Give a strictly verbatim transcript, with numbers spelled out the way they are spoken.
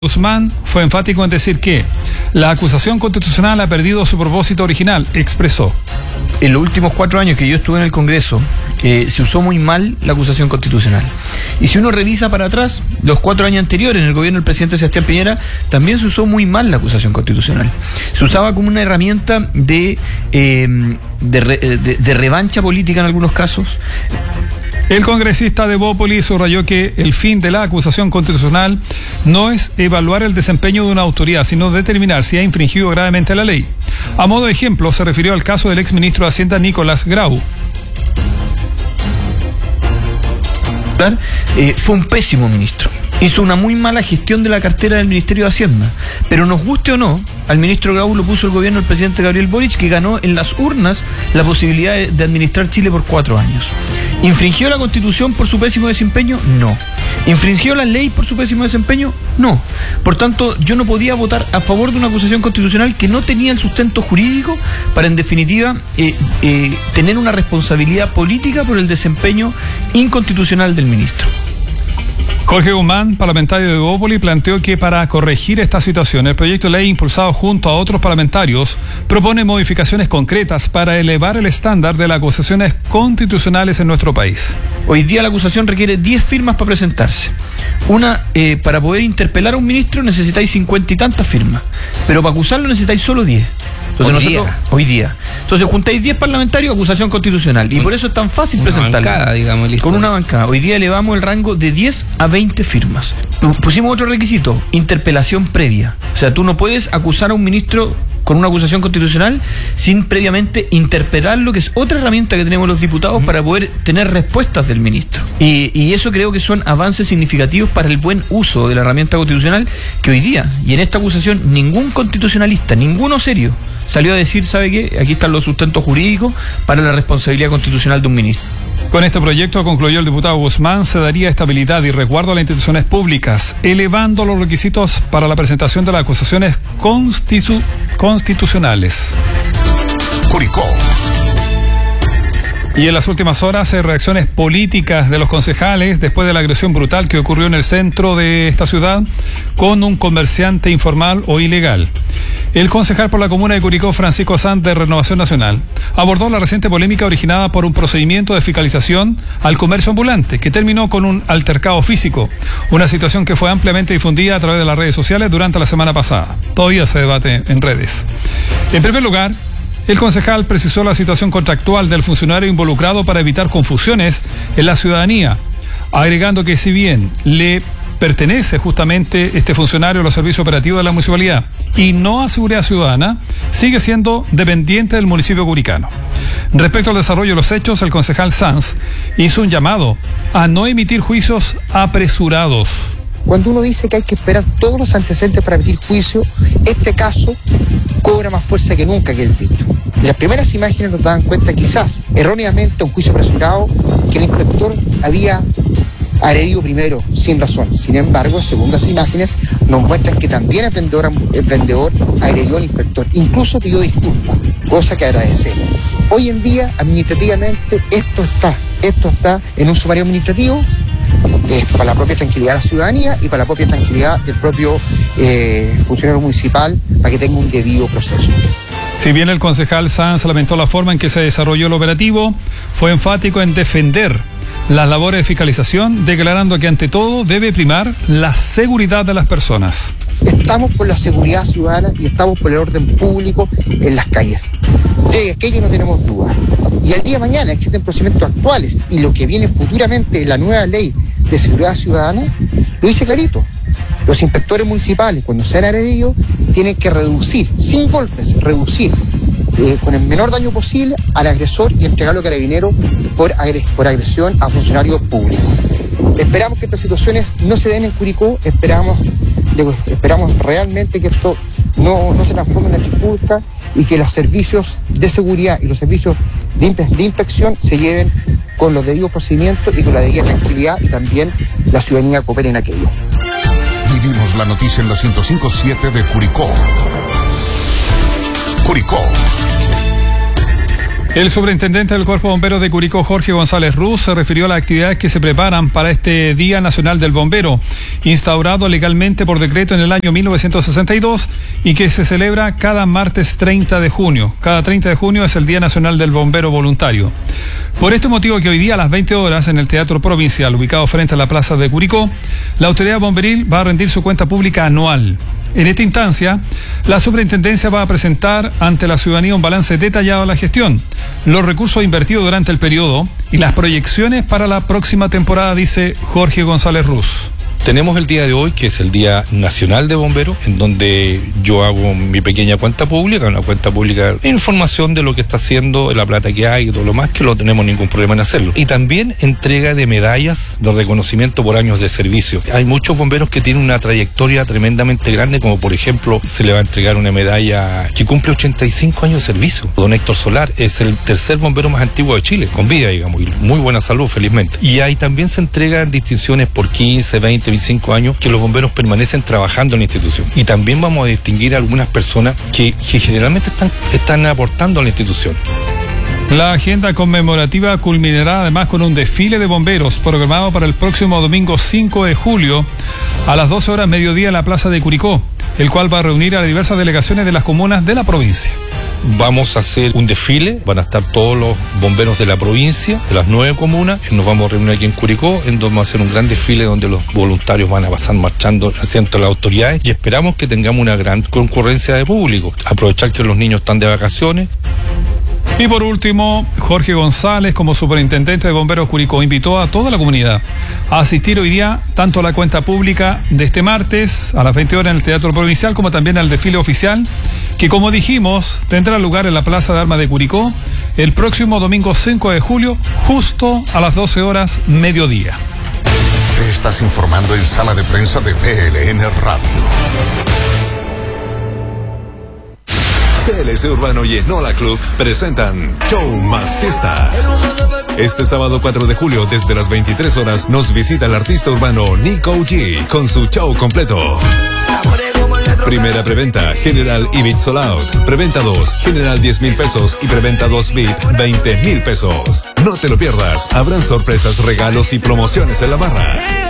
Guzmán fue enfático en decir que la acusación constitucional ha perdido su propósito original, expresó. En los últimos cuatro años que yo estuve en el Congreso, eh, se usó muy mal la acusación constitucional. Y si uno revisa para atrás, los cuatro años anteriores, en el gobierno del presidente Sebastián Piñera, también se usó muy mal la acusación constitucional. Se usaba como una herramienta de, eh, de, re, de, de revancha política en algunos casos. El congresista de Bópoli subrayó que el fin de la acusación constitucional no es evaluar el desempeño de una autoridad, sino determinar si ha infringido gravemente la ley. A modo de ejemplo, se refirió al caso del exministro de Hacienda Nicolás Grau. Eh, fue un pésimo ministro. Hizo una muy mala gestión de la cartera del Ministerio de Hacienda. Pero nos guste o no, al ministro Grau lo puso el gobierno del presidente Gabriel Boric, que ganó en las urnas la posibilidad de, de administrar Chile por cuatro años. ¿Infringió la Constitución por su pésimo desempeño? No. ¿Infringió la ley por su pésimo desempeño? No. Por tanto, yo no podía votar a favor de una acusación constitucional que no tenía el sustento jurídico para, en definitiva, eh, eh, tener una responsabilidad política por el desempeño inconstitucional del ministro. Jorge Guzmán, parlamentario de Bópoli, planteó que para corregir esta situación, el proyecto de ley impulsado junto a otros parlamentarios propone modificaciones concretas para elevar el estándar de las acusaciones constitucionales en nuestro país. Hoy día la acusación requiere diez firmas para presentarse. Una, eh, para poder interpelar a un ministro necesitáis cincuenta y tantas firmas, pero para acusarlo necesitáis solo diez. Entonces hoy nosotros, día. hoy día. Entonces juntáis diez parlamentarios, acusación constitucional. Y por eso es tan fácil una presentarla. Bancada, digamos, listo. Con una bancada. Hoy día elevamos el rango de diez a veinte firmas. Pusimos otro requisito, interpelación previa. O sea, tú no puedes acusar a un ministro con una acusación constitucional sin previamente interpelarlo, que es otra herramienta que tenemos los diputados para poder tener respuestas del ministro. Y, y eso creo que son avances significativos para el buen uso de la herramienta constitucional, que hoy día, y en esta acusación, ningún constitucionalista, ninguno serio, salió a decir, ¿sabe qué? Aquí están los sustentos jurídicos para la responsabilidad constitucional de un ministro. Con este proyecto, concluyó el diputado Guzmán, se daría estabilidad y resguardo a las instituciones públicas, elevando los requisitos para la presentación de las acusaciones constitu- constitucionales. Curicó. Y en las últimas horas, hay reacciones políticas de los concejales después de la agresión brutal que ocurrió en el centro de esta ciudad con un comerciante informal o ilegal. El concejal por la comuna de Curicó, Francisco Sanz, de Renovación Nacional, abordó la reciente polémica originada por un procedimiento de fiscalización al comercio ambulante, que terminó con un altercado físico, una situación que fue ampliamente difundida a través de las redes sociales durante la semana pasada. Todavía se debate en redes. En primer lugar, el concejal precisó la situación contractual del funcionario involucrado para evitar confusiones en la ciudadanía, agregando que si bien le pertenece justamente este funcionario a los servicios operativos de la municipalidad y no a Seguridad Ciudadana, sigue siendo dependiente del municipio curicano. Respecto al desarrollo de los hechos, el concejal Sanz hizo un llamado a no emitir juicios apresurados. Cuando uno dice que hay que esperar todos los antecedentes para emitir juicio, este caso cobra más fuerza que nunca que el dicho. En las primeras imágenes nos daban cuenta, quizás erróneamente, un juicio apresurado, que el inspector había agredido primero sin razón. Sin embargo, en segundas imágenes nos muestran que también el vendedor, el vendedor agredió al inspector, incluso pidió disculpas, cosa que agradecemos. Hoy en día, administrativamente, esto está, esto está en un sumario administrativo, eh, para la propia tranquilidad de la ciudadanía y para la propia tranquilidad del propio eh, funcionario municipal, para que tenga un debido proceso. Si bien el concejal Sanz lamentó la forma en que se desarrolló el operativo, fue enfático en defender las labores de fiscalización, declarando que ante todo debe primar la seguridad de las personas. Estamos por la seguridad ciudadana y estamos por el orden público en las calles. De aquello no tenemos duda. Y al día de mañana existen procedimientos actuales y lo que viene futuramente, la nueva ley de seguridad ciudadana, lo dice clarito. Los inspectores municipales, cuando sean agredidos, tienen que reducir, sin golpes, reducir eh, con el menor daño posible al agresor y entregarlo a carabineros por, agres por agresión a funcionarios públicos. Esperamos que estas situaciones no se den en Curicó, esperamos, digo, esperamos realmente que esto no, no se transforme en una trifulca y que los servicios de seguridad y los servicios de, impe de inspección se lleven con los debidos procedimientos y con la debida tranquilidad, y también la ciudadanía coopere en aquello. Vivimos la noticia en la ciento cinco punto siete de Curicó. Curicó. El superintendente del Cuerpo de Bomberos de Curicó, Jorge González Ruz, se refirió a las actividades que se preparan para este Día Nacional del Bombero, instaurado legalmente por decreto en el año mil novecientos sesenta y dos y que se celebra cada martes treinta de junio. Cada treinta de junio es el Día Nacional del Bombero Voluntario. Por este motivo que hoy día a las veinte horas en el Teatro Provincial, ubicado frente a la Plaza de Curicó, la autoridad bomberil va a rendir su cuenta pública anual. En esta instancia, la superintendencia va a presentar ante la ciudadanía un balance detallado de la gestión, los recursos invertidos durante el periodo y las proyecciones para la próxima temporada, dice Jorge González Ruz. Tenemos el día de hoy, que es el Día Nacional de Bomberos, en donde yo hago mi pequeña cuenta pública, una cuenta pública de información de lo que está haciendo, de la plata que hay y todo lo más, que no tenemos ningún problema en hacerlo. Y también entrega de medallas de reconocimiento por años de servicio. Hay muchos bomberos que tienen una trayectoria tremendamente grande, como por ejemplo, se le va a entregar una medalla que cumple ochenta y cinco años de servicio. Don Héctor Solar es el tercer bombero más antiguo de Chile, con vida, digamos, y muy buena salud, felizmente. Y ahí también se entregan distinciones por quince, veinte, veinticinco años que los bomberos permanecen trabajando en la institución. Y también vamos a distinguir a algunas personas que, que generalmente están, están aportando a la institución. La agenda conmemorativa culminará además con un desfile de bomberos programado para el próximo domingo cinco de julio a las doce horas mediodía en la Plaza de Curicó, el cual va a reunir a las diversas delegaciones de las comunas de la provincia. Vamos a hacer un desfile, van a estar todos los bomberos de la provincia, de las nueve comunas, nos vamos a reunir aquí en Curicó, en donde vamos a hacer un gran desfile donde los voluntarios van a pasar marchando haciendo las autoridades y esperamos que tengamos una gran concurrencia de público, aprovechar que los niños están de vacaciones. Y por último, Jorge González, como superintendente de Bomberos Curicó, invitó a toda la comunidad a asistir hoy día tanto a la cuenta pública de este martes a las veinte horas en el Teatro Provincial como también al desfile oficial, que como dijimos tendrá lugar en la Plaza de Armas de Curicó el próximo domingo cinco de julio justo a las doce horas mediodía. Te estás informando en Sala de Prensa de V L N Radio. C L C Urbano y Enola Club presentan Show Más Fiesta. Este sábado cuatro de julio, desde las veintitrés horas, nos visita el artista urbano Nico G con su show completo. Primera preventa, General y Beat Sold Out. Preventa dos, General diez mil pesos y preventa dos Beat veinte mil pesos. No te lo pierdas, habrán sorpresas, regalos y promociones en la barra.